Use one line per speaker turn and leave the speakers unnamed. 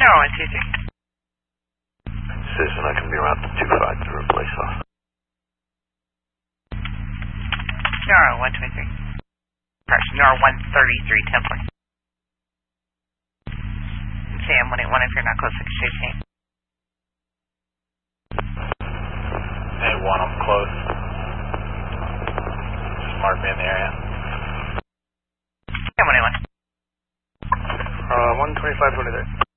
Citizen, I can be around 2-5 to replace us.
Nora 123. Correction, Nora 133 Templar. Sam 181 if you're not close to Chase.
Hey, 1, I'm close. Just mark me in the area.
Sam 181.
125-23.